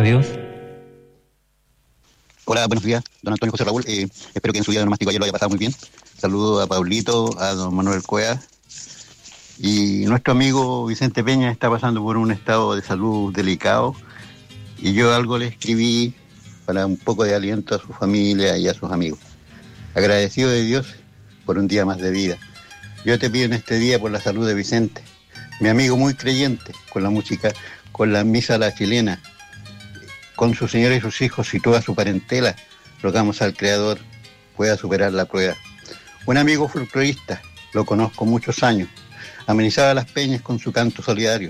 Dios. Hola, buenos días, don Antonio José Raúl. Espero que en su día de nomástico ayer lo haya pasado muy bien. Saludo a Pablito, a don Manuel Cueva. Y nuestro amigo Vicente Peña está pasando por un estado de salud delicado. Y yo algo le escribí para un poco de aliento a su familia y a sus amigos. Agradecido de Dios por un día más de vida. Yo te pido en este día por la salud de Vicente, mi amigo muy creyente, con la música, con la misa a la chilena, con su señora y sus hijos y toda su parentela, rogamos al Creador pueda superar la prueba. Un amigo folclorista, lo conozco muchos años, amenizaba las peñas con su canto solidario.